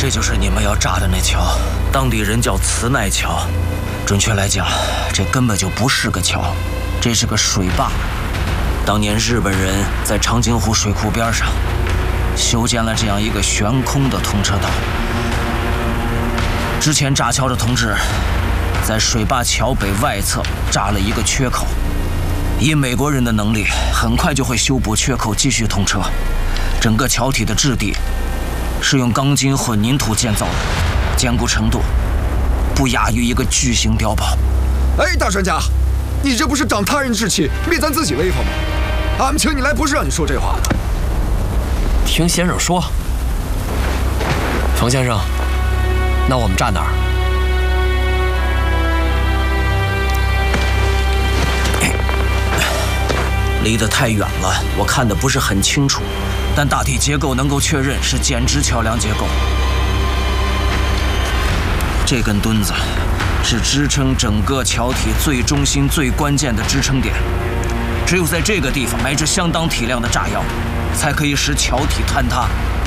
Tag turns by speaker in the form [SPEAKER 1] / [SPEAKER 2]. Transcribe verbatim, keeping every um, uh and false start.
[SPEAKER 1] 这就是你们要炸的那桥，当地人叫磁奈桥。准确来讲，这根本就不是个桥，这是个水坝。当年日本人在长津湖水库边上修建了这样一个悬空的通车道。之前炸桥的同志在水坝桥北外侧炸了一个缺口，以美国人的能力，很快就会修补缺口，继续通车。整个桥体的质地是用钢筋混凝土建造的，坚固程度不亚于一个巨型碉堡。
[SPEAKER 2] 哎，大专家，你这不是长他人志气，灭咱自己威风吗？俺们请你来不是让你说这话的。
[SPEAKER 3] 听先生说。冯先生，那我们站哪儿？
[SPEAKER 1] 离得太远了，我看得不是很清楚，但大体结构能够确认是剪直桥梁结构。这根墩子是支撑整个桥体最中心、最关键的支撑点，只有在这个地方埋置相当体量的炸药，才可以使桥体坍塌。